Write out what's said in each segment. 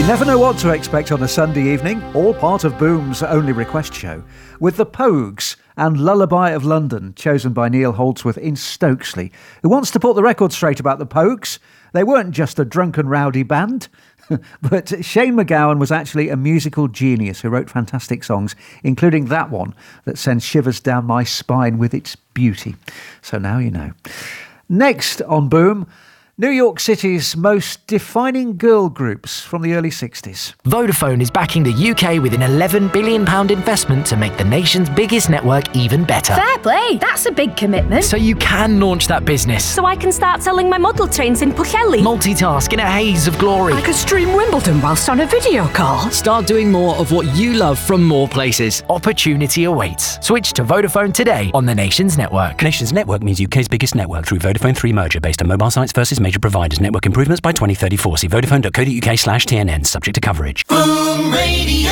Never know what to expect on a Sunday evening, all part of Boom's Only Request show, with the Pogues and Lullaby of London, chosen by Neil Holdsworth in Stokesley, who wants to put the record straight about the Pogues. They weren't just a drunken rowdy band, but Shane MacGowan was actually a musical genius who wrote fantastic songs, including that one that sends shivers down my spine with its beauty. So now you know. Next on Boom, New York City's most defining girl groups from the early 60s. Vodafone is backing the UK with an £11 billion investment to make the nation's biggest network even better. Fair play, that's a big commitment. So you can launch that business. So I can start selling my model trains in Pwllheli. Multitask in a haze of glory. I could stream Wimbledon whilst on a video call. Start doing more of what you love from more places. Opportunity awaits. Switch to Vodafone today on the Nation's network. Nation's network means UK's biggest network through Vodafone 3 merger based on mobile sites versus major providers. Network improvements by 2034. See vodafone.co.uk/TNN. Subject to coverage. Boom Radio.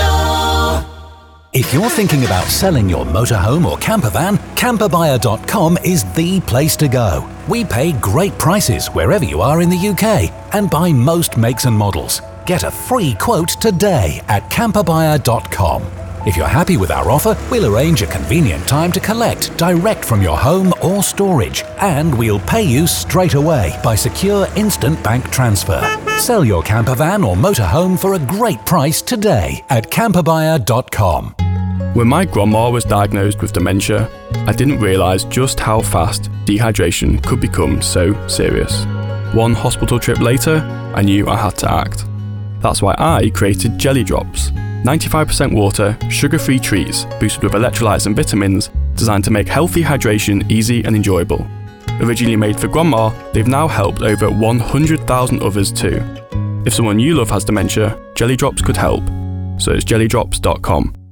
If you're thinking about selling your motorhome or camper van, camperbuyer.com is the place to go. We pay great prices wherever you are in the UK and buy most makes and models. Get a free quote today at camperbuyer.com. If you're happy with our offer, we'll arrange a convenient time to collect direct from your home or storage, and we'll pay you straight away by secure instant bank transfer. Sell your camper van or motorhome for a great price today at camperbuyer.com. When my grandma was diagnosed with dementia, I didn't realise just how fast dehydration could become so serious. One hospital trip later, I knew I had to act. That's why I created Jelly Drops. 95% water, sugar-free treats, boosted with electrolytes and vitamins, designed to make healthy hydration easy and enjoyable. Originally made for grandma, they've now helped over 100,000 others too. If someone you love has dementia, Jelly Drops could help. So it's jellydrops.com.